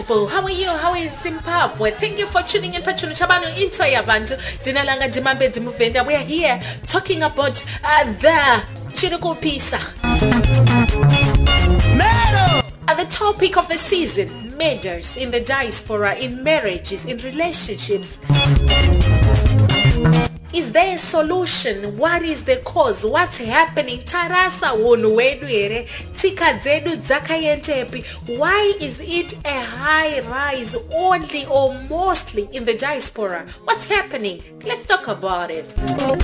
people? How are you? How is Zimbabwe? Thank you for tuning in. Pachuno Chabano into Yabantu. Dinalanga Dimambe Dimuvenda. We are here talking about the Chiriko Pisa. The topic of the season: murders in the diaspora, in marriages, in relationships. Is there a solution? What is the cause? What's happening? Tarasa wonu wedu ere, tika zedu dzakayentepi. Why is it a high rise only or mostly in the diaspora? What's happening? Let's talk about it.